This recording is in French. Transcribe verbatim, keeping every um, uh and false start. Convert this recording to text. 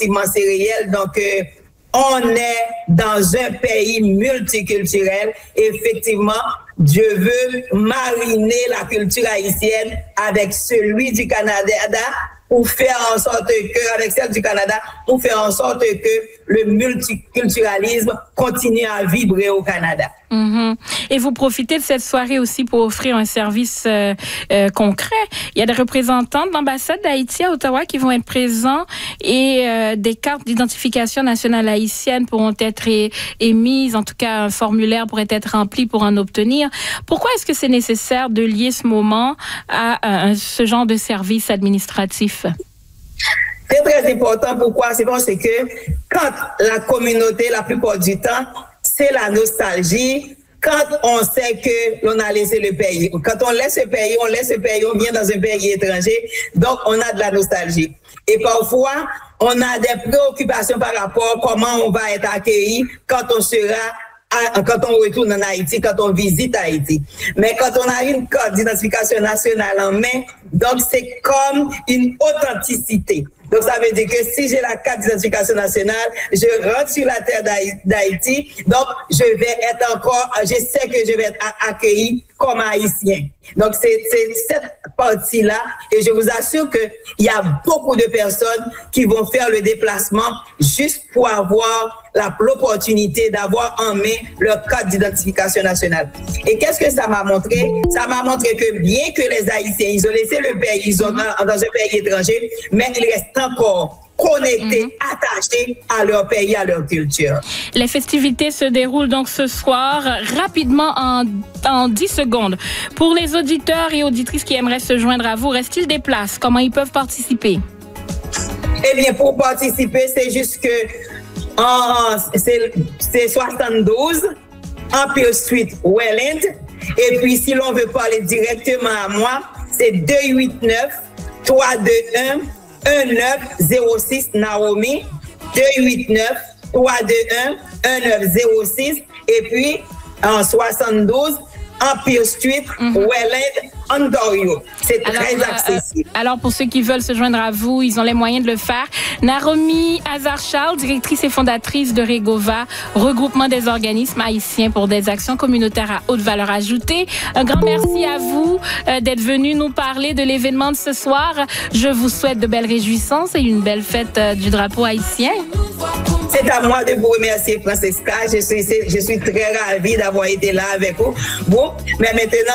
effectivement, c'est réel. Donc, euh, on est dans un pays multiculturel. Effectivement, Dieu veut mariner la culture haïtienne avec celui du Canada pour faire en sorte que, avec celle du Canada, pour faire en sorte que le multiculturalisme continue à vibrer au Canada. Mm-hmm. Et vous profitez de cette soirée aussi pour offrir un service euh, euh, concret. Il y a des représentants de l'ambassade d'Haïti à Ottawa qui vont être présents et euh, des cartes d'identification nationale haïtienne pourront être é- émises. En tout cas, un formulaire pourrait être rempli pour en obtenir. Pourquoi est-ce que c'est nécessaire de lier ce moment à euh, ce genre de service administratif? C'est très important. Pourquoi? C'est parce que quand la communauté, la plupart du temps, c'est la nostalgie. Quand on sait que l'on a laissé le pays, quand on laisse le pays, on laisse le pays, on vient dans un pays étranger, donc on a de la nostalgie. Et parfois, on a des préoccupations par rapport à comment on va être accueilli quand on sera quand on retourne en Haïti, quand on visite Haïti. Mais quand on a une carte d'identification nationale en main, donc c'est comme une authenticité. Donc ça veut dire que si j'ai la carte d'identification nationale, je rentre sur la terre d'Haïti, donc je vais être encore, je sais que je vais être accueilli comme haïtien. Donc c'est, c'est cette partie-là, et je vous assure que il y a beaucoup de personnes qui vont faire le déplacement juste pour avoir la, l'opportunité d'avoir en main leur carte d'identification nationale. Et qu'est-ce que ça m'a montré? Ça m'a montré que bien que les Haïtiens, ils ont laissé le pays, ils sont dans, dans un pays étranger, mais ils restent encore connectés, mm-hmm. attachés à leur pays, à leur culture. Les festivités se déroulent donc ce soir, rapidement en, en dix secondes. Pour les auditeurs et auditrices qui aimeraient se joindre à vous, reste-t-il des places? Comment ils peuvent participer? Eh bien, pour participer, c'est juste que en, c'est, c'est soixante-douze Empire Street, Welland. Et puis, si l'on veut parler directement à moi, c'est deux huit neuf, trois deux un, un neuf zéro six Naomi, deux huit neuf, trois deux un, un neuf zéro six. Et puis, en soixante-douze, Empire Street, mm-hmm. Welland, Ontario. C'est alors, très accessible. Euh, alors, pour ceux qui veulent se joindre à vous, ils ont les moyens de le faire. Naromi Azar-Charles, directrice et fondatrice de Regova, regroupement des organismes haïtiens pour des actions communautaires à haute valeur ajoutée. Un grand merci à vous euh, d'être venu nous parler de l'événement de ce soir. Je vous souhaite de belles réjouissances et une belle fête euh, du drapeau haïtien. C'est à moi de vous remercier, Francesca. Je suis, je suis très ravie d'avoir été là avec vous. Bon, mais maintenant,